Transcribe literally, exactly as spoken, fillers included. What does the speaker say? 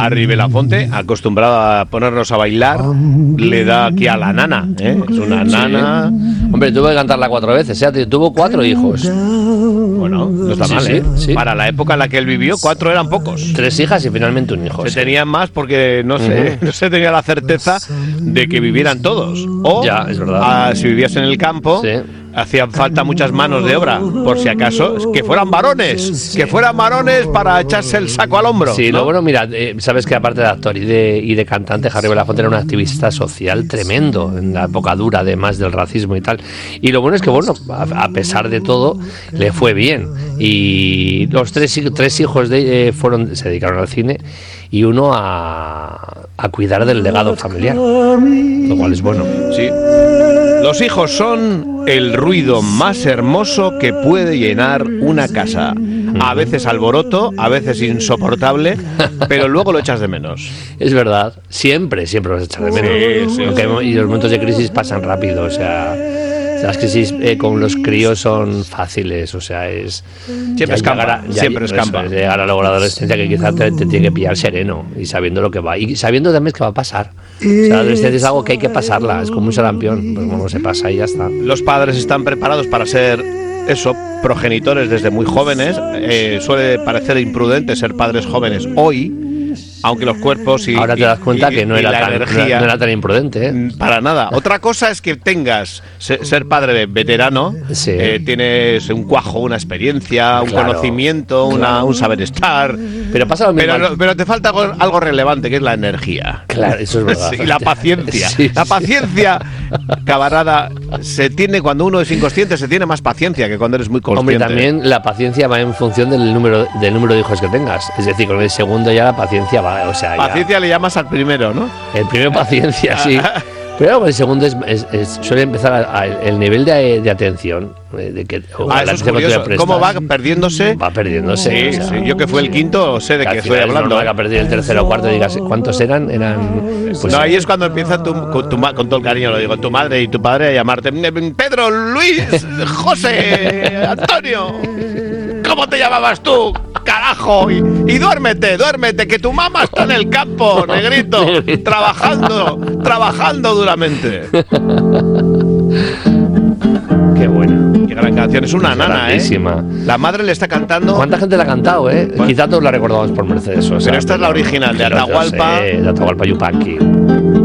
Harry Belafonte, acostumbrado a ponernos a bailar, le da aquí a la nana, ¿eh? Es una nana. Sí. Hombre, tuvo que cantarla cuatro veces, ¿eh? Tuvo cuatro hijos. Bueno, no está sí, mal, sí, ¿eh? Sí. Para la época en la que él vivió, cuatro eran pocos. Tres hijas y finalmente un hijo. Se sí. tenían más porque no se, no se tenía la certeza de que vivieran todos. O, ya, es verdad. A, si vivías en el campo, sí. hacían falta muchas manos de obra, por si acaso, que fueran varones, que fueran varones para echarse el saco al hombro. Sí, ¿no? lo bueno, mira, eh, sabes que aparte de actor y de, y de cantante, Harry Belafonte era un activista social tremendo en la época dura, además del racismo y tal. Y lo bueno es que, bueno, a, a pesar de todo, le fue bien. Y los tres, tres hijos de eh, fueron se dedicaron al cine y uno a, a cuidar del legado familiar, lo cual es bueno. Sí. Los hijos son el ruido más hermoso que puede llenar una casa. A veces alboroto, a veces insoportable, pero luego lo echas de menos. Es verdad, siempre, siempre lo echas de menos. Sí, sí, sí. Y los momentos de crisis pasan rápido, o sea, las crisis eh, con los críos son fáciles, o sea, es... Siempre escampa, siempre escampa. Es llegar a la adolescencia que quizás te, te tiene que pillar sereno y sabiendo lo que va, y sabiendo también qué va a pasar. O sea, la adolescencia es algo que hay que pasarla, es como un sarampión, pues bueno, se pasa y ya está. Los padres están preparados para ser, eso, progenitores desde muy jóvenes. Eh, suele parecer imprudente ser padres jóvenes hoy, aunque los cuerpos y ahora te das cuenta y, que no era, tan, energía, no era tan imprudente, ¿eh? Para nada. Otra cosa es que tengas ser padre veterano, sí. eh, tienes un cuajo, una experiencia, un claro, conocimiento, una, claro. un saber estar, pero pasa lo mismo. Pero, pero te falta algo, algo relevante, que es la energía. Claro, eso es verdad. Y la paciencia. Sí, la paciencia, camarada, se tiene cuando uno es inconsciente, se tiene más paciencia que cuando eres muy consciente. Hombre, también la paciencia va en función del número del número de hijos que tengas. Es decir, con el segundo ya la paciencia va. O sea, paciencia ya. Le llamas al primero, ¿no? El primero paciencia, sí. Pero el segundo es, es, es suele empezar a, a, el nivel de, de atención de que ah, eso es curioso. ¿Cómo va perdiéndose? Va perdiéndose. Sí, o sea, sí. Yo que fui el quinto sé de qué estoy hablando. No va a perder el tercero o cuarto y digas cuántos eran, eran. Pues no, ahí es cuando empieza tu, con, tu, con todo el cariño, lo digo, tu madre y tu padre a llamarte Pedro, Luis, José, Antonio. ¿Cómo te llamabas tú? Carajo, y, y duérmete, duérmete, que tu mamá está en el campo, negrito, trabajando, trabajando duramente. Qué buena. Qué gran canción, es una nana, ¿eh? La madre le está cantando. ¿Cuánta gente la ha cantado, eh? Bueno. Quizá todos la recordamos por Mercedes Sosa. Pero esta es la original, de Atahualpa. Sé, de Atahualpa Yupanqui.